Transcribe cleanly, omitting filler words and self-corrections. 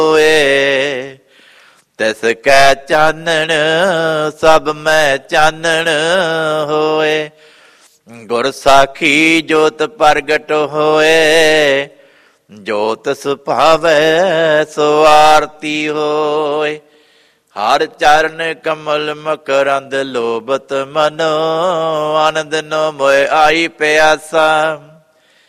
ਹੋਏ। ਤਿਸ ਕੈ ਚਾਨਣ ਸਭ ਮੈਂ ਚਾਨਣ ਹੋਏ। ਗੁਰ ਸਾਖੀ ਜੋਤ ਪ੍ਰਗਟ ਹੋਏ। ਜੋਤ ਸੁਭਾਵੈ ਸੋ ਆਰਤੀ ਹੋਏ। ਹਰ ਚਰਨ ਕਮਲ ਮਕਰੰਦ ਲੋਭਤ ਮਨੋ। ਆਨੰਦ ਨੋ ਮੋਇ ਆਈ ਪਿਆਸਾ।